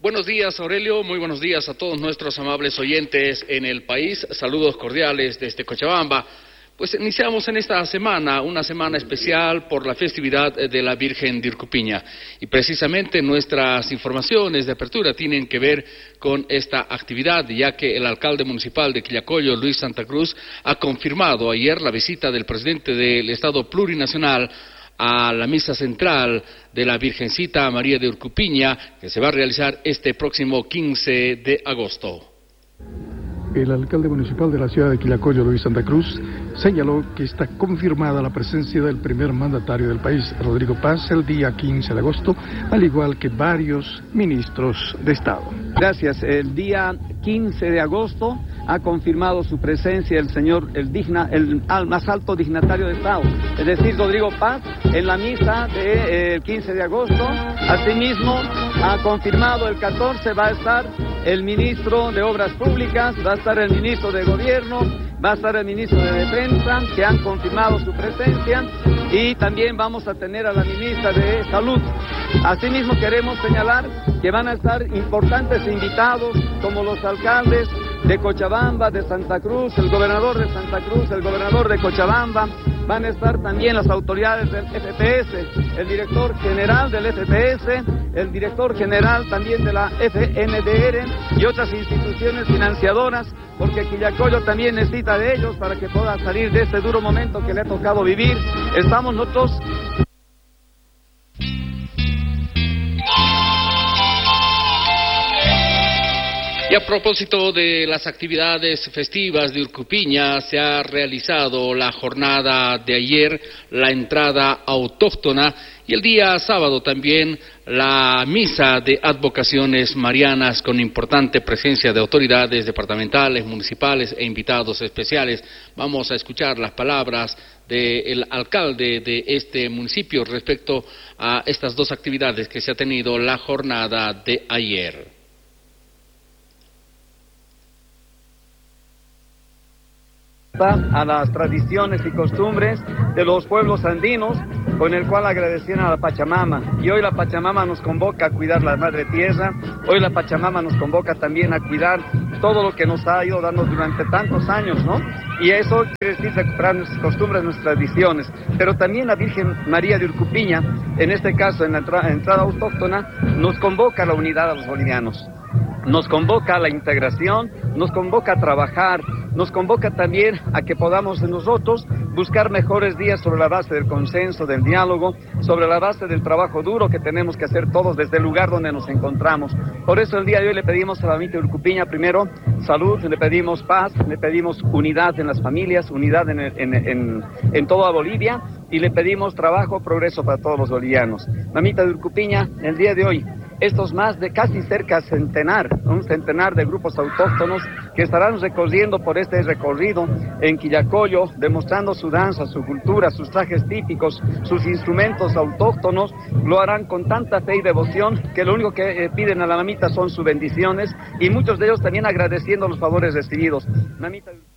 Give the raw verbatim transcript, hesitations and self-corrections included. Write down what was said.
Buenos días, Aurelio. Muy buenos días a todos nuestros amables oyentes en el país. Saludos cordiales desde Cochabamba. Pues iniciamos en esta semana, una semana especial por la festividad de la Virgen de Urcupiña. Y precisamente nuestras informaciones de apertura tienen que ver con esta actividad, ya que el alcalde municipal de Quillacollo, Luis Santa Cruz, ha confirmado ayer la visita del presidente del Estado Plurinacional a la misa central de la Virgencita María de Urcupiña, que se va a realizar este próximo quince de agosto. El alcalde municipal de la ciudad de Quillacollo, Luis Santa Cruz, señaló que está confirmada la presencia del primer mandatario del país, Rodrigo Paz, el día quince de agosto, al igual que varios ministros de Estado. Gracias. El día quince de agosto ha confirmado su presencia el señor, el, digna, el más alto dignatario de Estado, es decir, Rodrigo Paz, en la misa del quince de agosto. Asimismo, ha confirmado el catorce, va a estar el ministro de Obras Públicas, va a estar el ministro de Gobierno, va a estar el ministro de Defensa, que han confirmado su presencia, y también vamos a tener a la ministra de Salud. Asimismo, queremos señalar que van a estar importantes invitados, como los alcaldes de Cochabamba, de Santa Cruz, el gobernador de Santa Cruz, el gobernador de Cochabamba. Van a estar también las autoridades del F P S, el director general del F P S, el director general también de la F N D R y otras instituciones financiadoras, porque Quillacollo también necesita de ellos para que pueda salir de este duro momento que le ha tocado vivir. Estamos nosotros... Y a propósito de las actividades festivas de Urcupiña, se ha realizado la jornada de ayer, la entrada autóctona, y el día sábado también la misa de advocaciones marianas con importante presencia de autoridades departamentales, municipales e invitados especiales. Vamos a escuchar las palabras del alcalde de este municipio respecto a estas dos actividades que se ha tenido la jornada de ayer. A las tradiciones y costumbres de los pueblos andinos, con el cual agradecían a la Pachamama. Y hoy la Pachamama nos convoca a cuidar la madre tierra, hoy la Pachamama nos convoca también a cuidar todo lo que nos ha ido dando durante tantos años, ¿no? Y eso quiere decir recuperar nuestras costumbres, nuestras tradiciones. Pero también la Virgen María de Urcupiña, en este caso en la entrada, entrada autóctona, nos convoca a la unidad a los bolivianos. Nos convoca a la integración, nos convoca a trabajar, nos convoca también a que podamos nosotros buscar mejores días sobre la base del consenso, del diálogo, sobre la base del trabajo duro que tenemos que hacer todos desde el lugar donde nos encontramos. Por eso el día de hoy le pedimos a la mamita de Urcupiña primero salud, le pedimos paz, le pedimos unidad en las familias, unidad en, en, en, en toda Bolivia, y le pedimos trabajo, progreso para todos los bolivianos. Mamita de Urcupiña, el día de hoy, estos más de casi cerca centenar, un centenar de grupos autóctonos que estarán recorriendo por este recorrido en Quillacollo, demostrando su danza, su cultura, sus trajes típicos, sus instrumentos autóctonos. Lo harán con tanta fe y devoción que lo único que eh, piden a la mamita son sus bendiciones, y muchos de ellos también agradeciendo los favores recibidos. Mamita...